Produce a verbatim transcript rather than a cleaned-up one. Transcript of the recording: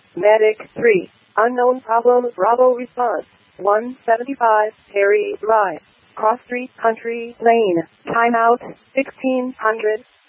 Medic three. Unknown problem. Bravo response. one seventy-five Perry Drive. Cross Street Country Lane. Timeout sixteen hundred.